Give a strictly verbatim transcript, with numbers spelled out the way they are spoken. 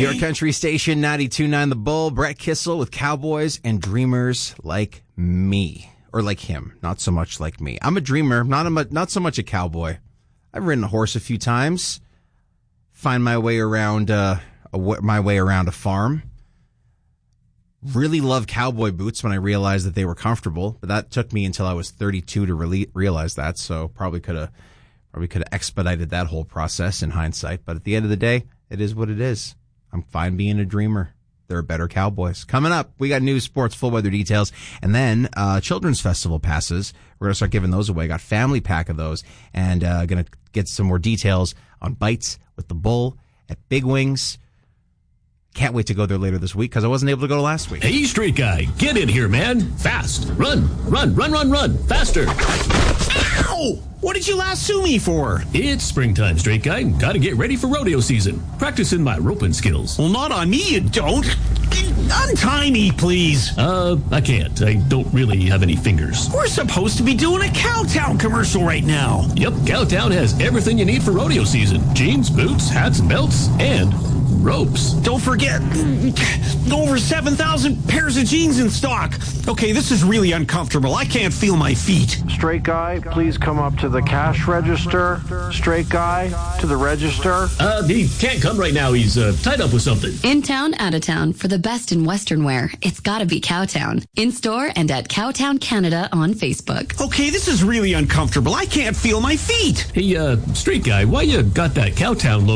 Your country station, ninety-two point nine The Bull. Brett Kissel with Cowboys and Dreamers Like Me. Or like him. Not so much like me. I'm a dreamer, not, a, not so much a cowboy. I've ridden a horse a few times. Find my way around, uh, a, my way around a farm. Really love cowboy boots when I realized that they were comfortable. But that took me until I was thirty-two to really realize that. So probably could have probably could have expedited that whole process in hindsight. But at the end of the day, it is what it is. I'm fine being a dreamer. There are better cowboys. Coming up, we got news, sports, full weather details, and then uh Children's Festival passes. We're going to start giving those away. Got family pack of those, and uh going to get some more details on Bites with the Bull at Big Wings. Can't wait to go there later this week because I wasn't able to go last week. Hey, Street Guy, get in here, man. Fast. Run, run, run, run, run. Faster. Ow! What did you lasso me for? It's springtime, Straight Guy. Gotta get ready for rodeo season. Practicing my roping skills. Well, not on me, you don't. Untie me, please. Uh, I can't. I don't really have any fingers. We're supposed to be doing a Cowtown commercial right now. Yep, Cowtown has everything you need for rodeo season. Jeans, boots, hats and belts, and ropes. Don't forget, over seven thousand pairs of jeans in stock. Okay, this is really uncomfortable. I can't feel my feet. Straight Guy, please come up to the cash register. Straight Guy, to the register. Uh, he can't come right now. He's uh, tied up with something. In town, out of town, for the best in Western wear, it's gotta be Cowtown. In store and at Cowtown Canada on Facebook. Okay, this is really uncomfortable. I can't feel my feet. Hey, uh, Street Guy, why you got that Cowtown logo?